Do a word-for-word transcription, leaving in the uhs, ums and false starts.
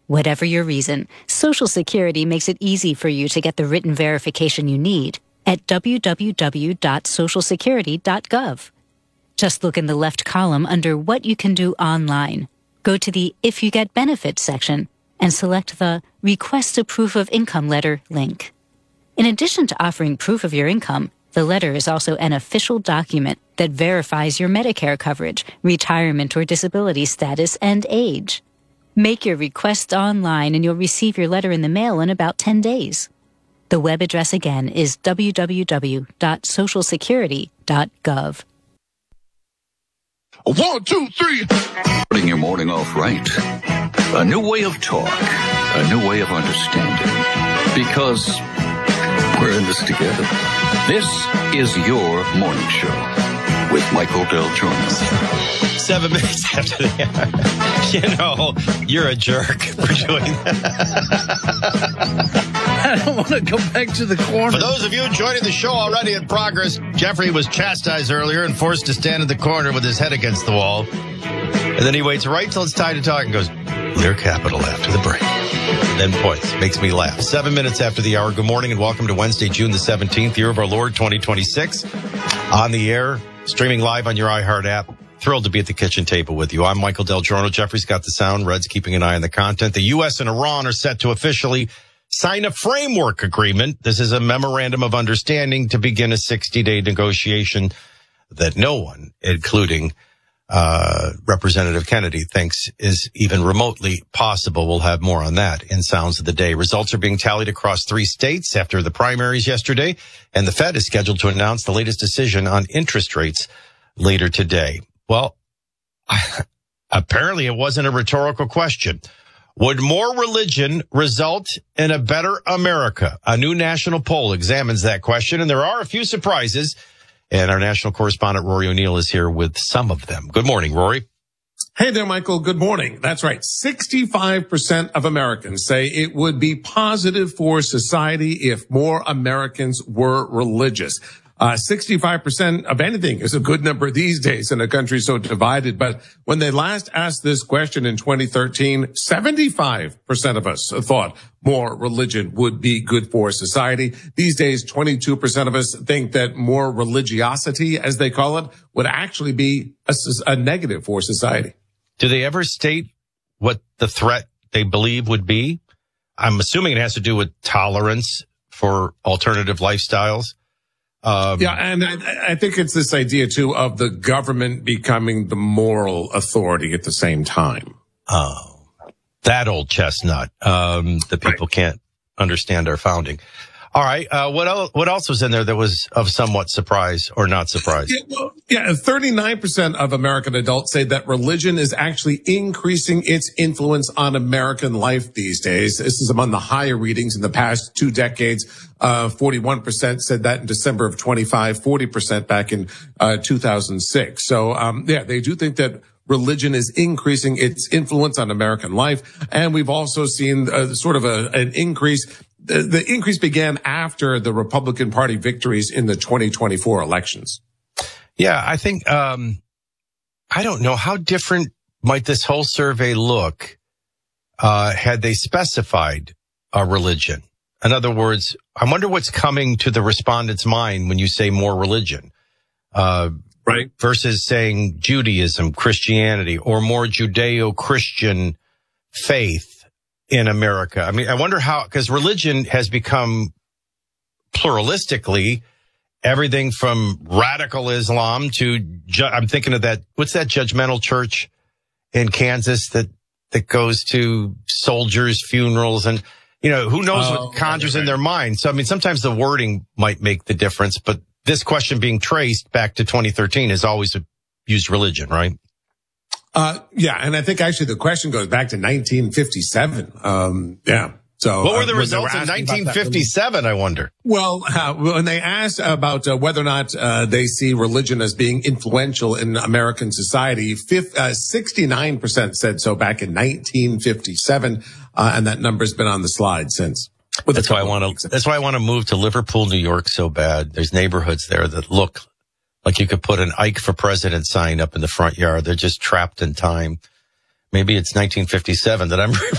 Whatever your reason, Social Security makes it easy for you to get the written verification you need at w w w dot social security dot gov. Just look in the left column under What You Can Do Online. Go to the If You Get Benefits section and select the Request a Proof of Income Letter link. In addition to offering proof of your income, the letter is also an official document that verifies your Medicare coverage, retirement or disability status, and age. Make your request online and you'll receive your letter in the mail in about ten days. The web address again is w w w dot social security dot gov. One, two, three. Putting your morning off right. A new way of talk. A new way of understanding. Because we're in this together. This is your morning show with Michael Del Giorno. Seven minutes after the hour. You know, you're a jerk for doing that. I don't want to go back to the corner. For those of you joining the show already in progress, Jeffrey was chastised earlier and forced to stand in the corner with his head against the wall. And then he waits right till it's time to talk and goes, clear capital after the break. Then points. Makes me laugh. Seven minutes after the hour. Good morning and welcome to Wednesday, June the seventeenth, year of our Lord, twenty twenty-six. On the air, streaming live on your iHeart app. Thrilled to be at the kitchen table with you. I'm Michael Del Giorno. Jeffrey's got the sound. Red's keeping an eye on the content. The U S and Iran are set to officially sign a framework agreement. This is a memorandum of understanding to begin a sixty-day negotiation that no one, including uh Representative Kennedy, thinks is even remotely possible. We'll have more on that in Sounds of the Day. Results are being tallied across three states after the primaries yesterday, and the Fed is scheduled to announce the latest decision on interest rates later today. Well, apparently it wasn't a rhetorical question. Would more religion result in a better America? A new national poll examines that question, and there are a few surprises. And our national correspondent, Rory O'Neill, is here with some of them. Good morning, Rory. Hey there, Michael. Good morning. That's right. sixty-five percent of Americans say it would be positive for society if more Americans were religious. Uh, sixty-five percent of anything is a good number these days in a country so divided. But when they last asked this question in twenty thirteen, seventy-five percent of us thought more religion would be good for society. These days, twenty-two percent of us think that more religiosity, as they call it, would actually be a, a negative for society. Do they ever state what the threat they believe would be? I'm assuming it has to do with tolerance for alternative lifestyles. Um, yeah, and I, I think it's this idea, too, of the government becoming the moral authority at the same time. Oh, that old chestnut. Um, the people Right. can't understand our founding. All right. Uh, what else, what else was in there that was of somewhat surprise or not surprise? Yeah, well, yeah, thirty-nine percent of American adults say that religion is actually increasing its influence on American life these days. This is among the higher readings in the past two decades. Uh, forty-one percent said that in December of twenty-five, forty percent back in uh, two thousand six. So, um, yeah, they do think that religion is increasing its influence on American life. And we've also seen uh, sort of a, an increase. The, the increase began after the Republican Party victories in the twenty twenty-four elections. Yeah, I think, um, I don't know, how different might this whole survey look, uh, had they specified a religion? In other words, I wonder what's coming to the respondent's mind when you say more religion, uh, right? Versus saying Judaism, Christianity, or more Judeo-Christian faith in America. I mean, I wonder how, because religion has become pluralistically everything from radical Islam to, ju- I'm thinking of that, what's that judgmental church in Kansas that, that goes to soldiers' funerals and, you know, who knows Oh, what conjures right, in their mind. So, I mean, sometimes the wording might make the difference, but this question being traced back to twenty thirteen has always used religion, right? Uh, yeah. And I think actually the question goes back to nineteen fifty-seven. Um, yeah. So What were the uh, when they results were in asking about nineteen that fifty-seven, I wonder? Well, uh, when they asked about uh, whether or not uh, they see religion as being influential in American society, fifth, uh, sixty-nine percent said so back in nineteen fifty-seven, uh, and that number's been on the slide since. That's why I want to. That's why I want to move to Liverpool, New York, so bad. There's neighborhoods there that look like you could put an Ike for President sign up in the front yard. They're just trapped in time. Maybe it's nineteen fifty-seven that I'm